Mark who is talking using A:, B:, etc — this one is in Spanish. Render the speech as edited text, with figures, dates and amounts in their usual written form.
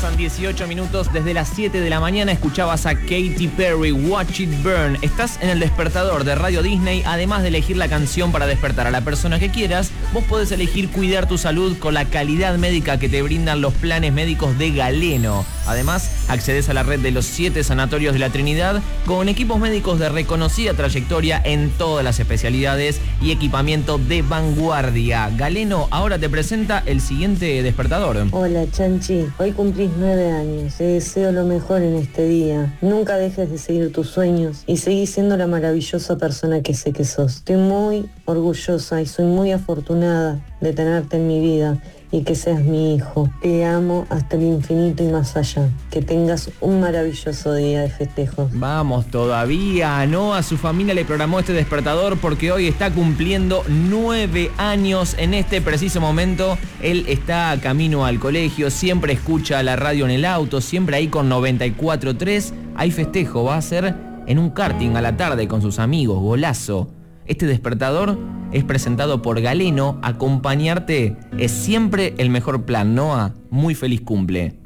A: pasan 18 minutos desde las 7 de la mañana. Escuchabas a Katy Perry, Watch It Burn. Estás en el despertador de Radio Disney. Además de elegir la canción para despertar a la persona que quieras, vos podés elegir cuidar tu salud con la calidad médica que te brindan los planes médicos de Galeno. Además, accedes a la red de los 7 sanatorios de la Trinidad con equipos médicos de reconocida trayectoria en todas las especialidades y equipamiento de vanguardia. Galeno ahora te presenta el siguiente despertador.
B: Hola Chanchi, hoy cumplís 9 años. Te deseo lo mejor en este día. Nunca dejes de seguir tus sueños y seguí siendo la maravillosa persona que sé que sos. Estoy muy orgullosa y soy muy afortunada de tenerte en mi vida y que seas mi hijo. Te amo hasta el infinito y más allá. Que tengas un maravilloso día de festejo.
A: Vamos todavía, ¿no? A su familia le programó este despertador porque hoy está cumpliendo 9 años. En este preciso momento, él está camino al colegio, siempre escucha la radio en el auto, siempre ahí con 94.3. Hay festejo, va a ser en un karting a la tarde con sus amigos, golazo. Este despertador es presentado por Galeno. Acompañarte es siempre el mejor plan, Noa. Muy feliz cumple.